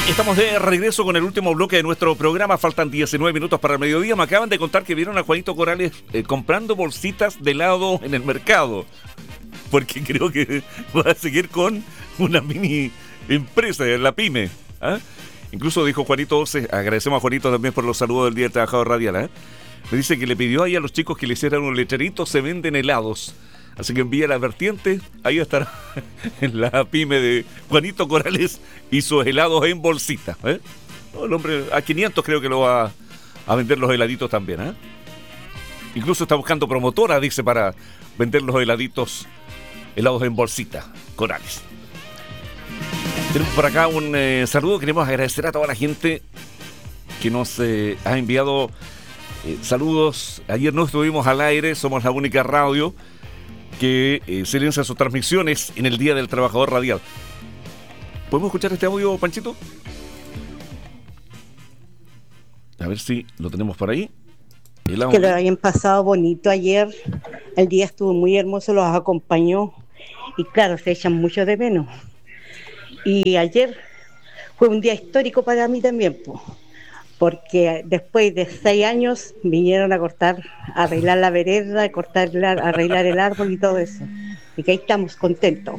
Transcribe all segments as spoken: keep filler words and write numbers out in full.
Estamos de regreso con el último bloque de nuestro programa. Faltan diecinueve minutos para el mediodía. Me acaban de contar que vieron a Juanito Corrales eh, comprando bolsitas de helado en el mercado. Porque creo que va a seguir con una mini empresa, la pyme. ¿Ah? Incluso dijo Juanito, agradecemos a Juanito también por los saludos del Día del Trabajador Radial. ¿eh? Me dice que le pidió ahí a los chicos que le hicieran un letrerito, se venden helados. Así que envía la vertiente, ahí estará en la pyme de Juanito Corrales y sus helados en bolsita. ¿eh? No, el hombre a quinientos creo que lo va a vender los heladitos también. ¿eh? Incluso está buscando promotora, dice, para vender los heladitos, helados en bolsita, Corrales. Tenemos por acá un eh, saludo. Queremos agradecer a toda la gente que nos eh, ha enviado eh, saludos. Ayer no estuvimos al aire, somos la única radio que eh, silencia sus transmisiones en el Día del Trabajador Radial. ¿Podemos escuchar este audio, Panchito? A ver si lo tenemos por ahí. El audio. Que lo hayan pasado bonito ayer. El día estuvo muy hermoso, los acompañó. Y claro, se echan mucho de menos. Y ayer fue un día histórico para mí también, po, porque después de seis años vinieron a cortar, a arreglar la vereda, a cortar, a arreglar el árbol y todo eso. Y que ahí estamos contentos.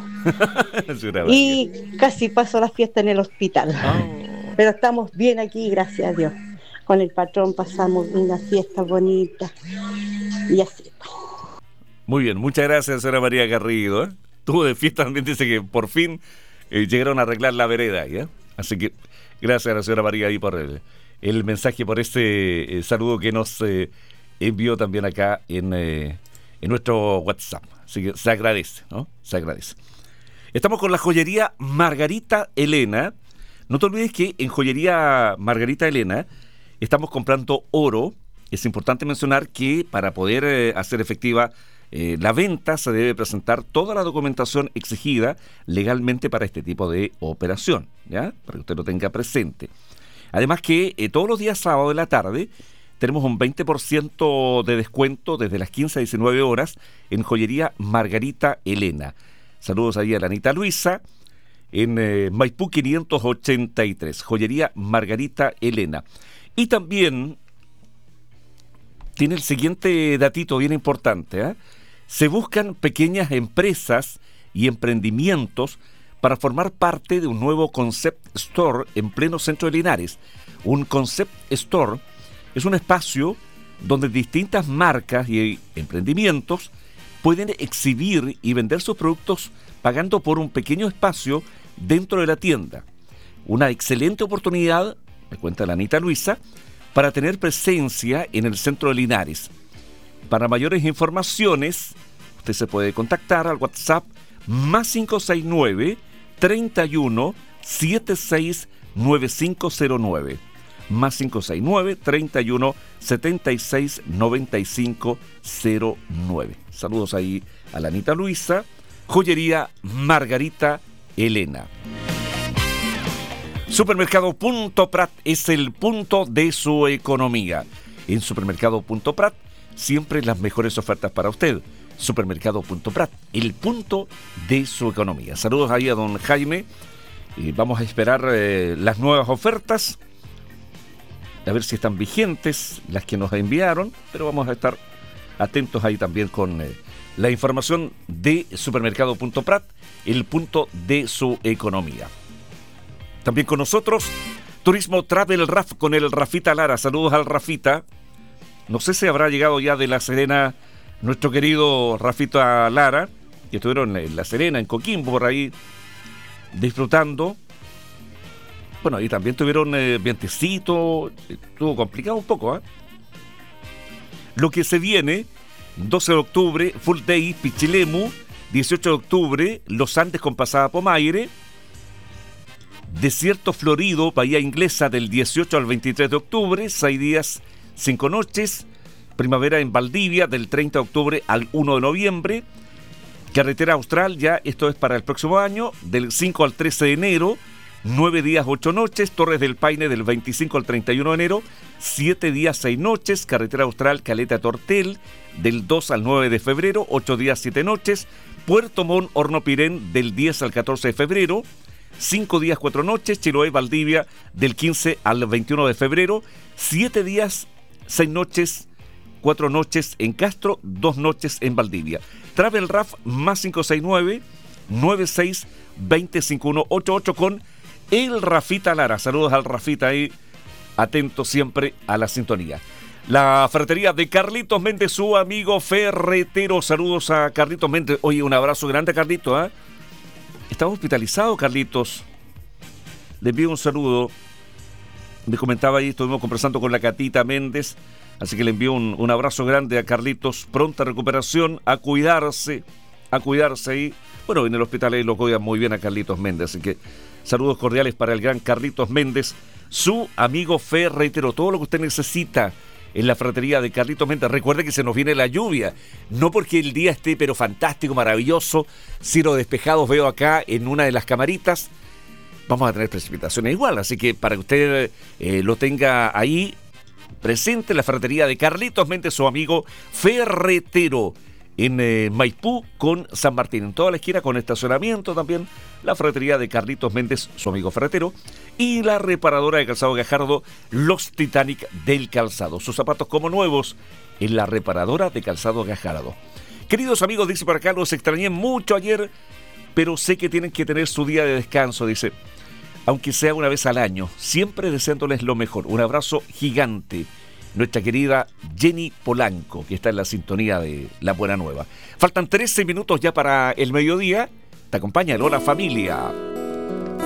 Y casi pasó la fiesta en el hospital. Oh. Pero estamos bien aquí, gracias a Dios. Con el patrón pasamos una fiesta bonita y así. Muy bien, muchas gracias, señora María Garrido. ¿eh? Tuvo de fiesta también, dice que por fin eh, llegaron a arreglar la vereda. ¿ya? Así que gracias a la señora María ahí por el, el mensaje, por este eh, saludo que nos eh, envió también acá en, eh, en nuestro WhatsApp. Así que se agradece, ¿no? Se agradece. Estamos con la joyería Margarita Elena. No te olvides que en joyería Margarita Elena estamos comprando oro. Es importante mencionar que para poder eh, hacer efectiva eh, la venta se debe presentar toda la documentación exigida legalmente para este tipo de operación, ¿ya? Para que usted lo tenga presente. Además que eh, todos los días sábado de la tarde tenemos un veinte por ciento de descuento desde las quince a diecinueve horas en joyería Margarita Elena. Saludos ahí a la Anita Luisa en eh, Maipú quinientos ochenta y tres, joyería Margarita Elena. Y también tiene el siguiente datito bien importante. ¿eh? Se buscan pequeñas empresas y emprendimientos para formar parte de un nuevo Concept Store en pleno centro de Linares. Un Concept Store es un espacio donde distintas marcas y emprendimientos pueden exhibir y vender sus productos pagando por un pequeño espacio dentro de la tienda. Una excelente oportunidad, me cuenta la Anita Luisa, para tener presencia en el centro de Linares. Para mayores informaciones, usted se puede contactar al WhatsApp más cinco seis nueve, treinta y uno, setenta y seis, noventa y cinco cero nueve. Más cinco seis nueve, treinta y uno, setenta y seis, noventa y cinco cero nueve. Saludos ahí a la Anita Luisa, joyería Margarita Elena. Supermercado Punto Prat es el punto de su economía. En Supermercado Punto Prat siempre las mejores ofertas para usted. Supermercado Punto Prat, el punto de su economía. Saludos ahí a don Jaime. Y vamos a esperar eh, las nuevas ofertas, a ver si están vigentes las que nos enviaron, pero vamos a estar atentos ahí también con eh, la información de Supermercado Punto Prat, el punto de su economía. También con nosotros, Turismo Travel Raf con el Rafita Lara. Saludos al Rafita. No sé si habrá llegado ya de La Serena nuestro querido Rafita Lara, que estuvieron en La Serena, en Coquimbo, por ahí, disfrutando. Bueno, ahí también tuvieron eh, vientecito, estuvo complicado un poco, ¿eh? Lo que se viene, doce de octubre, Full Day, Pichilemu, dieciocho de octubre, Los Andes con pasada Pomaire, Desierto Florido, Bahía Inglesa del dieciocho al veintitrés de octubre, seis días, cinco noches, Primavera en Valdivia del treinta de octubre al uno de noviembre, Carretera Austral, ya esto es para el próximo año, del cinco al trece de enero, nueve días, ocho noches, Torres del Paine del veinticinco al treinta y uno de enero, siete días, seis noches, Carretera Austral, Caleta Tortel, del dos al nueve de febrero, ocho días, siete noches, Puerto Montt, Horno Pirén, del diez al catorce de febrero, cinco días, cuatro noches, Chiloé, Valdivia, del quince al veintiuno de febrero, siete días, seis noches, cuatro noches en Castro, dos noches en Valdivia. Travel R A F más cinco seis nueve, nueve seis dos cero, cinco uno ocho ocho con el Rafita Lara. Saludos al Rafita ahí, atento siempre a la sintonía. La ferretería de Carlitos Méndez, su amigo ferretero. Saludos a Carlitos Méndez. Oye, un abrazo grande a Carlitos, ¿eh? Estaba hospitalizado, Carlitos. Le envío un saludo. Me comentaba ahí, estuvimos conversando con la Catita Méndez. Así que le envío un, un abrazo grande a Carlitos. Pronta recuperación, a cuidarse, a cuidarse ahí. Bueno, en el hospital ahí lo cuidan muy bien a Carlitos Méndez. Así que saludos cordiales para el gran Carlitos Méndez, su amigo ferretero. Todo lo que usted necesita en la ferretería de Carlitos Méndez. Recuerde que se nos viene la lluvia, no porque el día esté pero fantástico, maravilloso, cielo despejado veo acá en una de las camaritas, vamos a tener precipitaciones igual, así que para que usted eh, lo tenga ahí presente, la ferretería de Carlitos Méndez, su amigo ferretero, en eh, Maipú con San Martín, en toda la esquina con estacionamiento también, la ferretería de Carlitos Méndez, su amigo ferretero, y la reparadora de calzado Gajardo, Los Titanic del Calzado. Sus zapatos como nuevos en la reparadora de calzado Gajardo. Queridos amigos, dice por acá, los extrañé mucho ayer, pero sé que tienen que tener su día de descanso, dice, aunque sea una vez al año, siempre deseándoles lo mejor. Un abrazo gigante. Nuestra querida Jenny Polanco, que está en la sintonía de La Buena Nueva. Faltan trece minutos ya para el mediodía. Te acompaña el Hola Familia.